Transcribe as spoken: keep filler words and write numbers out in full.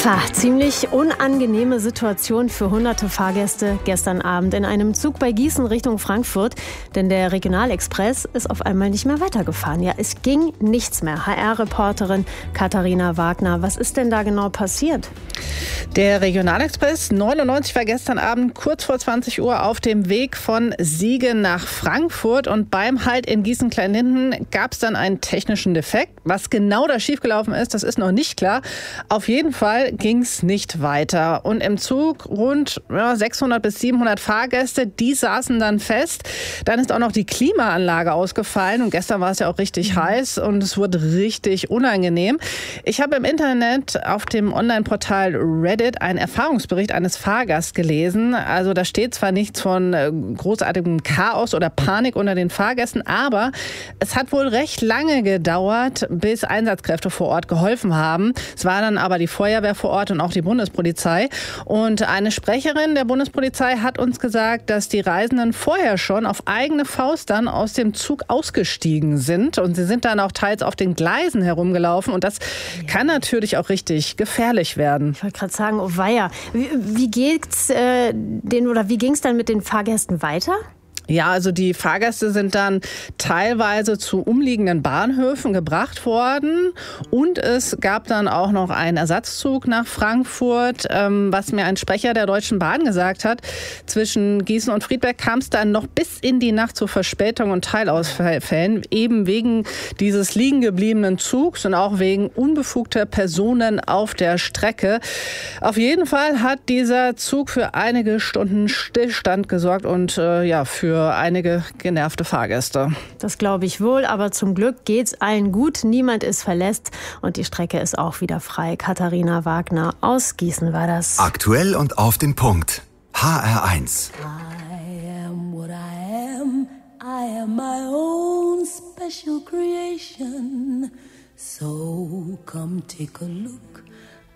Tja, ziemlich unangenehme Situation für hunderte Fahrgäste gestern Abend in einem Zug bei Gießen Richtung Frankfurt. Denn der Regionalexpress ist auf einmal nicht mehr weitergefahren. Ja, es ging nichts mehr. H R-Reporterin Katharina Wagner, was ist denn da genau passiert? Der Regionalexpress neunundneunzig war gestern Abend kurz vor zwanzig Uhr auf dem Weg von Siegen nach Frankfurt. Und beim Halt in Gießen-Kleinlinden gab es dann einen technischen Defekt. Was genau da schiefgelaufen ist, das ist noch nicht klar. Auf jeden Fall ging es nicht weiter. Und im Zug rund ja, sechshundert bis siebenhundert Fahrgäste, die saßen dann fest. Dann ist auch noch die Klimaanlage ausgefallen. Und gestern war es ja auch richtig mhm. heiß und es wurde richtig unangenehm. Ich habe im Internet auf dem Online-Portal Reddit einen Erfahrungsbericht eines Fahrgasts gelesen. Also da steht zwar nichts von großartigem Chaos oder Panik unter den Fahrgästen, aber es hat wohl recht lange gedauert, bis Einsatzkräfte vor Ort geholfen haben. Es war dann aber die Feuerwehr vor Ort und auch die Bundespolizei. Und eine Sprecherin der Bundespolizei hat uns gesagt, dass die Reisenden vorher schon auf eigene Faust dann aus dem Zug ausgestiegen sind. Und sie sind dann auch teils auf den Gleisen herumgelaufen. Und das ja. kann natürlich auch richtig gefährlich werden. Ich wollte gerade sagen, oh weia. Wie, wie geht's äh, den oder wie ging es dann mit den Fahrgästen weiter? Ja, also die Fahrgäste sind dann teilweise zu umliegenden Bahnhöfen gebracht worden und es gab dann auch noch einen Ersatzzug nach Frankfurt, ähm, was mir ein Sprecher der Deutschen Bahn gesagt hat. Zwischen Gießen und Friedberg kam es dann noch bis in die Nacht zu Verspätungen und Teilausfällen, eben wegen dieses liegen gebliebenen Zugs und auch wegen unbefugter Personen auf der Strecke. Auf jeden Fall hat dieser Zug für einige Stunden Stillstand gesorgt und äh, ja, für Für einige genervte Fahrgäste. Das glaube ich wohl, aber zum Glück geht's allen gut. Niemand ist verletzt und die Strecke ist auch wieder frei. Katharina Wagner aus Gießen war das. Aktuell und auf den Punkt. H R eins. I am what I am. I am my own special creation. So come take a look